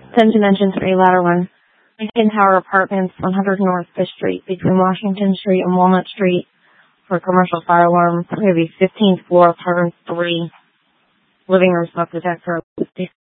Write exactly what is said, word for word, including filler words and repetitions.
ten to mention three, ladder one. Lincoln Tower Apartments, one hundred North Fish Street, between Washington Street and Walnut Street, for a commercial fire alarm. Maybe fifteenth floor, apartment three. Living room smoke detector.